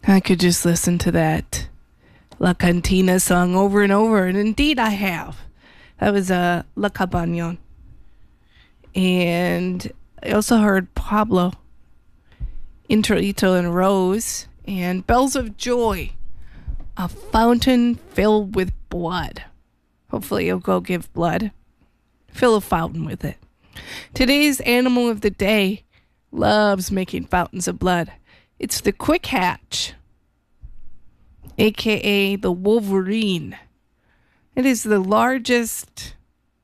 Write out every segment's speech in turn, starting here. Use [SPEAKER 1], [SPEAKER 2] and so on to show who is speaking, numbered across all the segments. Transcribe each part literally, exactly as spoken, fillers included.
[SPEAKER 1] I could just listen to that La Cantina song over and over, and indeed I have. That was uh, La Cabañon. And I also heard Pablo, Introito and Rose, and Bells of Joy, a fountain filled with blood. Hopefully you'll go give blood. Fill a fountain with it. Today's animal of the day loves making fountains of blood. It's the quick hatch, aka the wolverine. It is the largest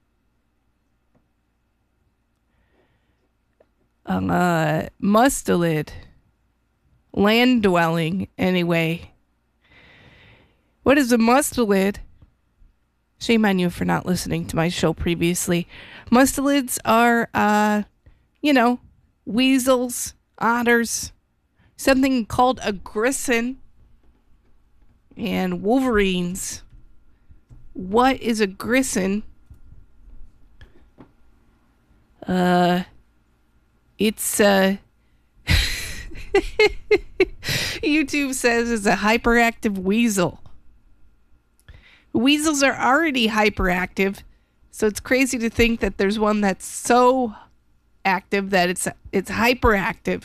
[SPEAKER 1] uh, mustelid, land dwelling anyway. What is a mustelid? Shame on you for not listening to my show previously. Mustelids are, uh, you know, weasels, otters, something called a grisson, and wolverines. What is a grisson? Uh, it's, uh, YouTube says it's a hyperactive weasel. Weasels are already hyperactive, so it's crazy to think that there's one that's so active that it's it's hyperactive.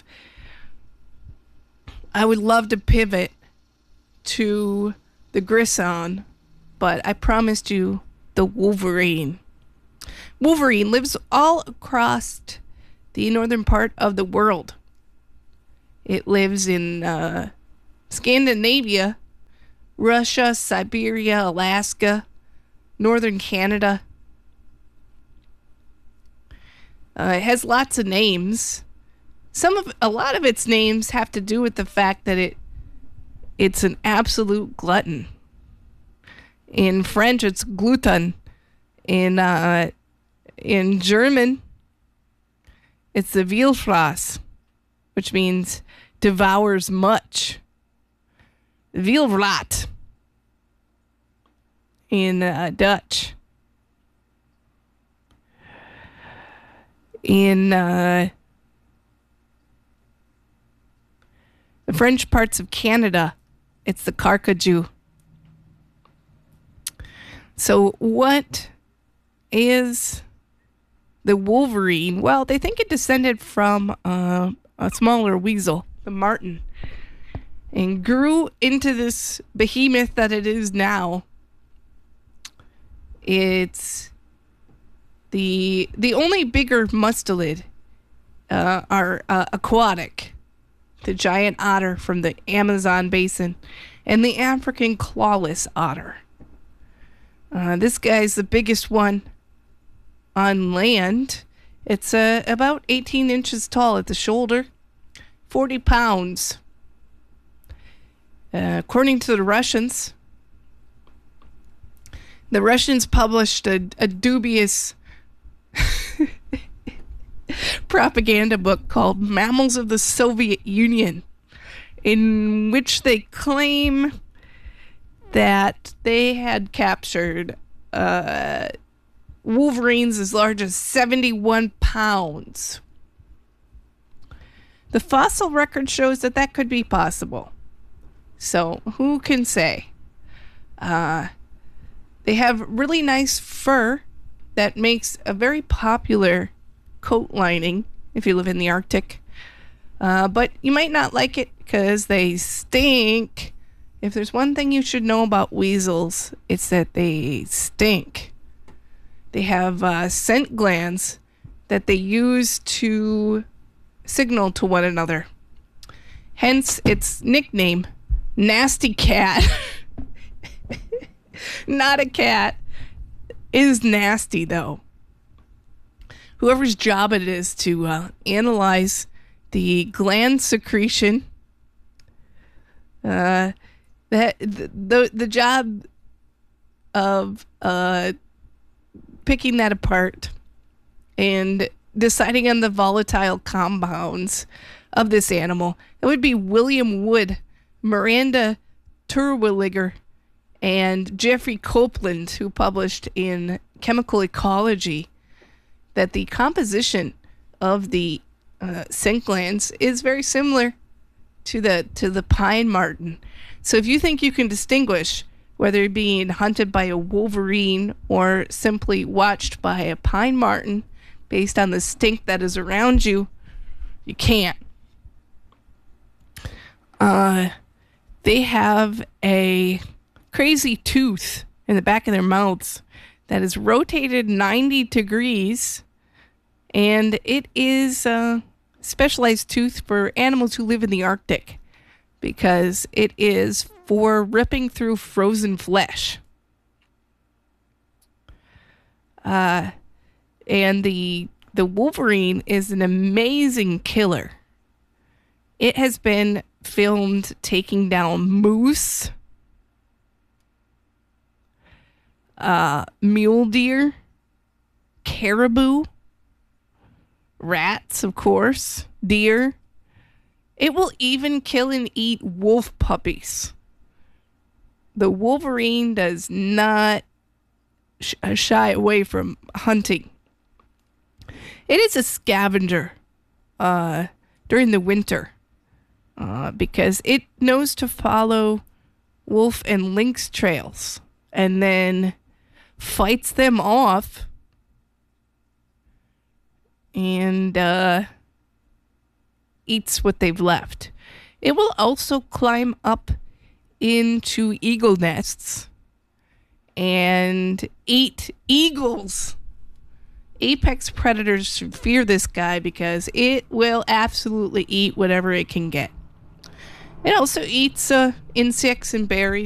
[SPEAKER 1] I would love to pivot to the Grisson, but I promised you the Wolverine. Wolverine lives all across the northern part of the world. It lives in uh, Scandinavia, Russia, Siberia, Alaska, northern Canada. Uh, it has lots of names. Some of a lot of its names have to do with the fact that it it's an absolute glutton. In French, it's gluten. In uh, in German, it's the Vielfraß, which means devours much. Veelvrat in uh, Dutch. In uh, the French parts of Canada, it's the carcajou. So what is the wolverine? Well, they think it descended from uh, a smaller weasel, the marten, and grew into this behemoth that it is now. It's the the only bigger mustelid uh, are uh, aquatic. The giant otter from the Amazon basin and the African clawless otter. Uh, this guy's the biggest one on land. It's uh, about eighteen inches tall at the shoulder, forty pounds. Uh, according to the Russians, the Russians published a, a dubious propaganda book called Mammals of the Soviet Union, in which they claim that they had captured uh, wolverines as large as seventy-one pounds. The fossil record shows that that could be possible. So who can say? Uh, they have really nice fur that makes a very popular coat lining if you live in the Arctic. Uh, but you might not like it because they stink. If there's one thing you should know about weasels, it's that they stink. They have uh, scent glands that they use to signal to one another. Hence its nickname, Nasty Cat. Not a cat. It is nasty, though. Whoever's job it is to uh, analyze the gland secretion, uh, that the, the the job of uh, picking that apart and deciding on the volatile compounds of this animal, it would be William Wood, Miranda Terwilliger, and Jeffrey Copeland, who published in Chemical Ecology that the composition of the uh, scent glands is very similar to the to the pine marten. So if you think you can distinguish whether you're being hunted by a wolverine or simply watched by a pine marten based on the stink that is around you, you can't. Uh, they have a crazy tooth in the back of their mouths that is rotated ninety degrees, and it is a specialized tooth for animals who live in the Arctic because it is for ripping through frozen flesh. Uh, and the the wolverine is an amazing killer. It has been filmed taking down moose, uh, mule deer, caribou, rats, of course, deer. It will even kill and eat wolf puppies. The wolverine does not sh- shy away from hunting. It is a scavenger uh, during the winter uh, because it knows to follow wolf and lynx trails and then fights them off and uh, eats what they've left. It will also climb up into eagle nests and eat eagles. Apex predators should fear this guy because it will absolutely eat whatever it can get. It also eats uh, insects and berries.